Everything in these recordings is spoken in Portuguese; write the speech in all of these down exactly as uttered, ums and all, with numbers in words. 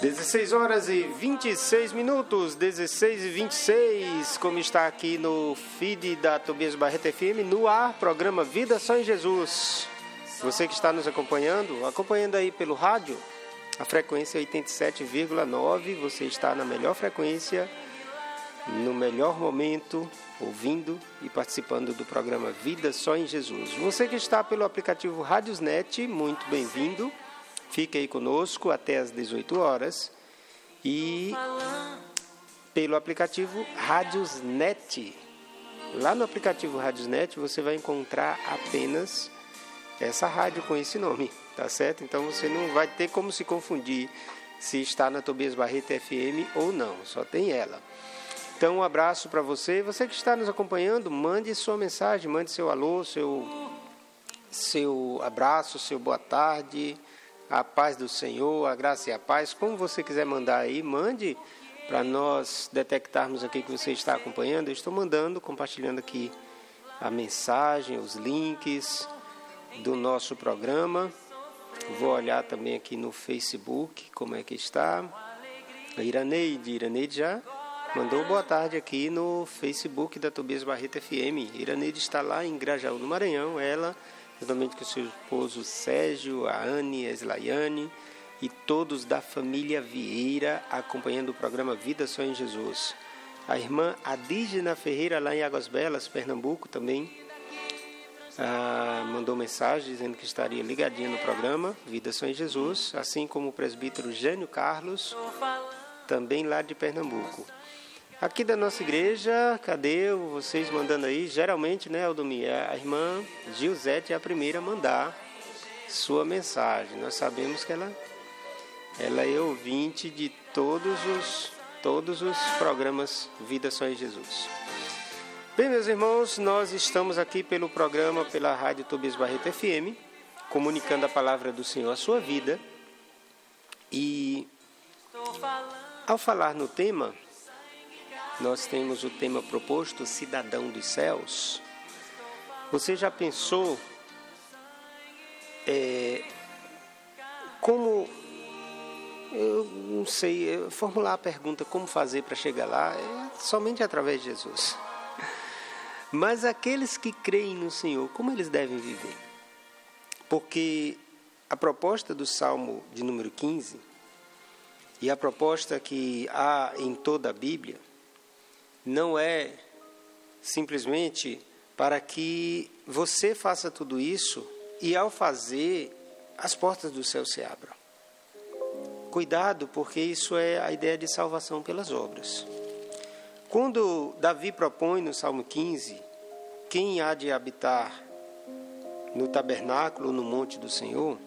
dezesseis horas e vinte e seis minutos, dezesseis e vinte e seis, como está aqui no feed da Tobias Barreto F M, no ar, programa Vida Só em Jesus. Você que está nos acompanhando, acompanhando aí pelo rádio, a frequência oitenta e sete vírgula nove, você está na melhor frequência, no melhor momento, ouvindo e participando do programa Vida Só em Jesus. Você que está pelo aplicativo Radiosnet, muito bem-vindo. Fique aí conosco até às dezoito horas. E pelo aplicativo Radiosnet. Lá no aplicativo Radiosnet você vai encontrar apenas essa rádio com esse nome, tá certo? Então você não vai ter como se confundir se está na Tobias Barreto F M ou não, só tem ela. Então um abraço para você. Você que está nos acompanhando, mande sua mensagem, mande seu alô, seu, seu abraço, seu boa tarde, a paz do Senhor, a graça e a paz, como você quiser mandar aí, mande para nós detectarmos aqui que você está acompanhando. Eu estou mandando, compartilhando aqui a mensagem, os links do nosso programa. Vou olhar também aqui no Facebook como é que está. A Iraneide, Iraneide já mandou boa tarde aqui no Facebook da Tobias Barreto F M. Iraneide está lá em Grajaú, no Maranhão. Ela, juntamente com o seu esposo Sérgio, a Anne, a Slaiane e todos da família Vieira, acompanhando o programa Vida Só em Jesus. A irmã Adígena Ferreira, lá em Águas Belas, Pernambuco, também ah, mandou mensagem dizendo que estaria ligadinha no programa Vida Só em Jesus, assim como o presbítero Jânio Carlos, também lá de Pernambuco. Aqui da nossa igreja, cadê vocês mandando aí? Geralmente, né, Aldomir, a irmã Gilzete é a primeira a mandar sua mensagem. Nós sabemos que ela, ela é ouvinte de todos os, todos os programas Vida Só em Jesus. Bem, meus irmãos, nós estamos aqui pelo programa, pela Rádio Tobias Barreto F M, comunicando a palavra do Senhor à sua vida. E ao falar no tema, nós temos o tema proposto, Cidadão dos Céus. Você já pensou é, como, eu não sei, formular a pergunta como fazer para chegar lá é somente através de Jesus. Mas aqueles que creem no Senhor, como eles devem viver? Porque a proposta do Salmo de número quinze e a proposta que há em toda a Bíblia não é simplesmente para que você faça tudo isso e, ao fazer, as portas do céu se abram. Cuidado, porque isso é a ideia de salvação pelas obras. Quando Davi propõe no Salmo quinze, quem há de habitar no tabernáculo, no monte do Senhor,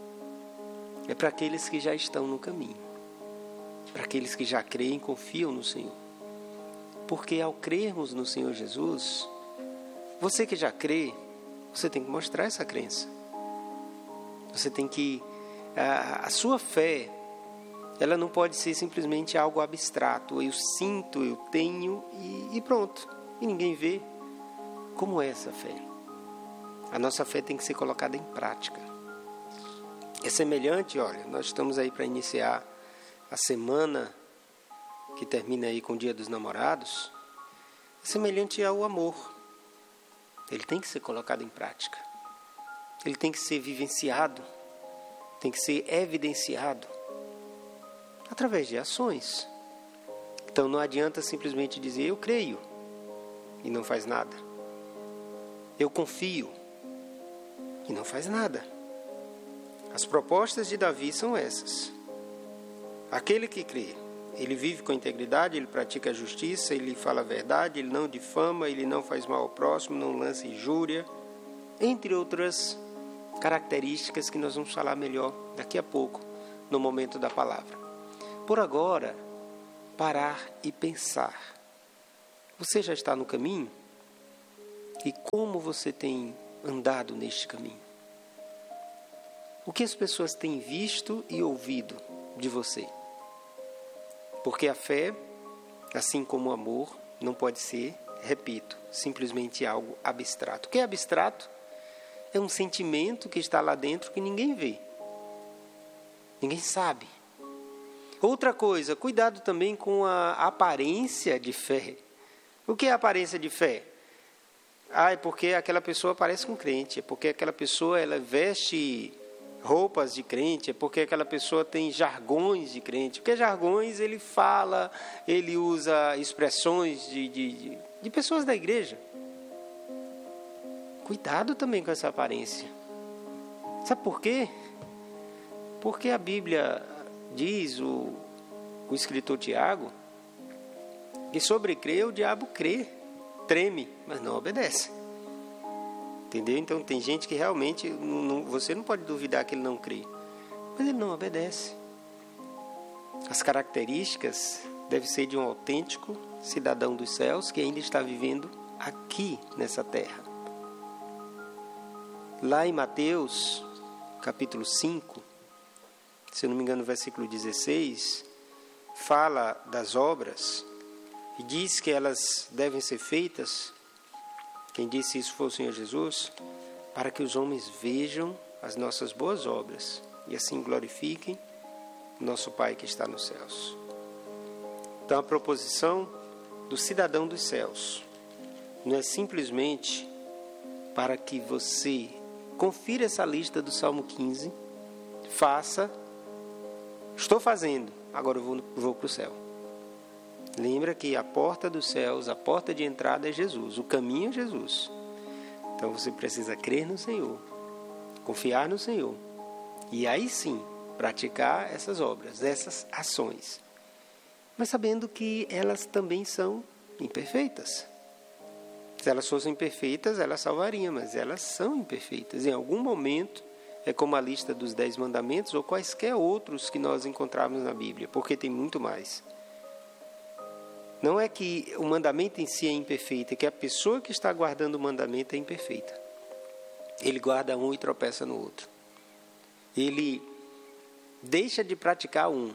é para aqueles que já estão no caminho, para aqueles que já creem e confiam no Senhor. Porque ao crermos no Senhor Jesus, você que já crê, você tem que mostrar essa crença. Você tem que... A, a sua fé, ela não pode ser simplesmente algo abstrato. Eu sinto, eu tenho e, e pronto. E ninguém vê. Como é essa fé? A nossa fé tem que ser colocada em prática. É semelhante, olha, nós estamos aí para iniciar a semana que termina aí com o Dia dos Namorados, é semelhante ao amor. Ele tem que ser colocado em prática. Ele tem que ser vivenciado, tem que ser evidenciado através de ações. Então não adianta simplesmente dizer eu creio e não faz nada. Eu confio e não faz nada. As propostas de Davi são essas. Aquele que crê, ele vive com integridade, ele pratica a justiça, ele fala a verdade, ele não difama, ele não faz mal ao próximo, não lança injúria, entre outras características que nós vamos falar melhor daqui a pouco, no momento da palavra. Por agora, parar e pensar. Você já está no caminho? E como você tem andado neste caminho? O que as pessoas têm visto e ouvido de você? Porque a fé, assim como o amor, não pode ser, repito, simplesmente algo abstrato. O que é abstrato? É um sentimento que está lá dentro que ninguém vê. Ninguém sabe. Outra coisa, cuidado também com a aparência de fé. O que é aparência de fé? Ah, é porque aquela pessoa parece um crente, é porque aquela pessoa ela veste roupas de crente, é porque aquela pessoa tem jargões de crente. Porque jargões ele fala, ele usa expressões de, de, de, de pessoas da igreja. Cuidado também com essa aparência. Sabe por quê? Porque a Bíblia diz, o, o escritor Tiago, que sobre crer o diabo crê, treme, mas não obedece. Entendeu? Então tem gente que realmente, não, você não pode duvidar que ele não crê, mas ele não obedece. As características devem ser de um autêntico cidadão dos céus que ainda está vivendo aqui nessa terra. Lá em Mateus, capítulo cinco, se eu não me engano, versículo dezesseis, fala das obras e diz que elas devem ser feitas, quem disse isso foi o Senhor Jesus, para que os homens vejam as nossas boas obras e assim glorifiquem nosso Pai que está nos céus. Então a proposição do cidadão dos céus não é simplesmente para que você confira essa lista do Salmo quinze, faça, estou fazendo, agora eu vou, vou para o céu. Lembra que a porta dos céus, a porta de entrada é Jesus, o caminho é Jesus. Então você precisa crer no Senhor, confiar no Senhor, e aí sim praticar essas obras, essas ações. Mas sabendo que elas também são imperfeitas. Se elas fossem perfeitas, elas salvariam, mas elas são imperfeitas. Em algum momento, é como a lista dos dez mandamentos ou quaisquer outros que nós encontramos na Bíblia, porque tem muito mais. Não é que o mandamento em si é imperfeito, é que a pessoa que está guardando o mandamento é imperfeita. Ele guarda um e tropeça no outro. Ele deixa de praticar um,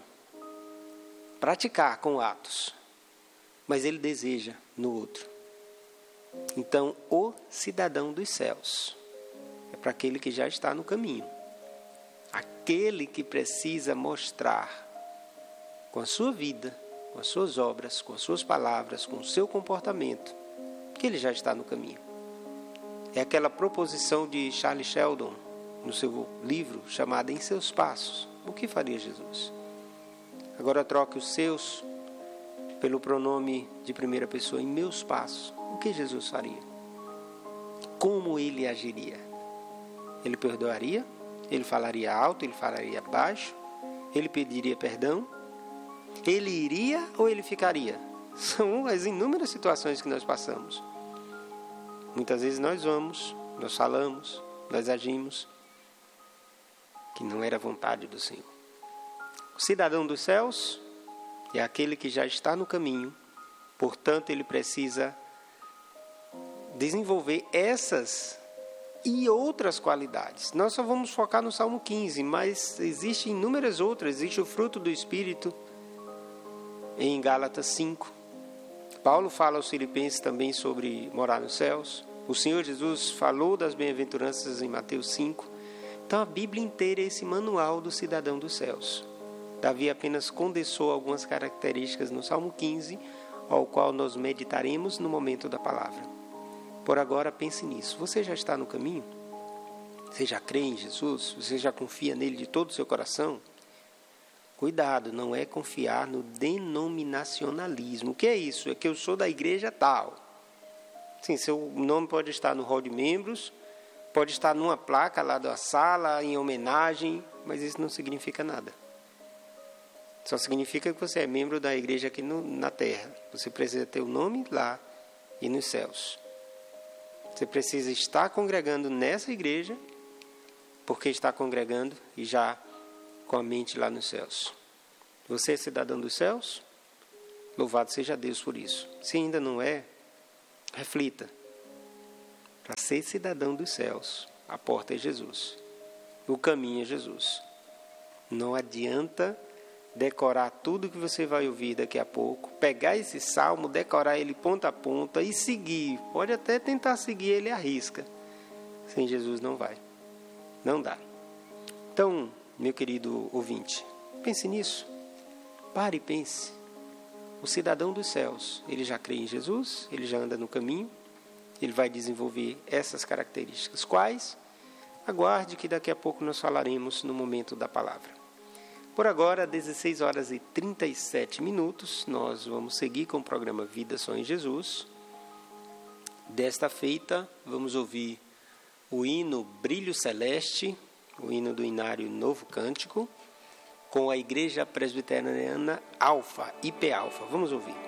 praticar com atos, mas ele deseja no outro. Então, o cidadão dos céus é para aquele que já está no caminho. Aquele que precisa mostrar com a sua vida, com as suas obras, com as suas palavras, com o seu comportamento, que ele já está no caminho. É aquela proposição de Charles Sheldon, no seu livro chamado Em Seus Passos. O que faria Jesus? Agora troque os seus pelo pronome de primeira pessoa, em meus passos. O que Jesus faria? Como ele agiria? Ele perdoaria? Ele falaria alto? Ele falaria baixo? Ele pediria perdão? Ele iria ou ele ficaria? São as inúmeras situações que nós passamos. Muitas vezes nós vamos, nós falamos, nós agimos, que não era a vontade do Senhor. O cidadão dos céus é aquele que já está no caminho, portanto ele precisa desenvolver essas e outras qualidades. Nós só vamos focar no Salmo quinze, mas existem inúmeras outras. Existe o fruto do Espírito em Gálatas cinco. Paulo fala aos Filipenses também sobre morar nos céus. O Senhor Jesus falou das bem-aventuranças em Mateus cinco. Então a Bíblia inteira é esse manual do cidadão dos céus. Davi apenas condensou algumas características no Salmo quinze, ao qual nós meditaremos no momento da palavra. Por agora, pense nisso. Você já está no caminho? Você já crê em Jesus? Você já confia nele de todo o seu coração? Cuidado, não é confiar no denominacionalismo. O que é isso? É que eu sou da igreja tal. Sim, seu nome pode estar no hall de membros, pode estar numa placa lá da sala, em homenagem, mas isso não significa nada. Só significa que você é membro da igreja aqui no, na terra. Você precisa ter o nome lá e nos céus. Você precisa estar congregando nessa igreja, porque está congregando e já com a mente lá nos céus. Você é cidadão dos céus? Louvado seja Deus por isso. Se ainda não é, reflita. Para ser cidadão dos céus, a porta é Jesus. O caminho é Jesus. Não adianta decorar tudo que você vai ouvir daqui a pouco, pegar esse salmo, decorar ele ponta a ponta e seguir. Pode até tentar seguir ele à risca. Sem Jesus não vai. Não dá. Então, meu querido ouvinte, pense nisso. pare e pense. O cidadão dos céus, ele já crê em Jesus, ele já anda no caminho, ele vai desenvolver essas características. Quais? Aguarde que daqui a pouco nós falaremos no momento da palavra. Por agora, dezesseis horas e trinta e sete minutos, nós vamos seguir com o programa Vida Só em Jesus. Desta feita, vamos ouvir o hino Brilho Celeste, o hino do Inário Novo Cântico, com a Igreja Presbiteriana Alfa, I P Alfa. Vamos ouvir.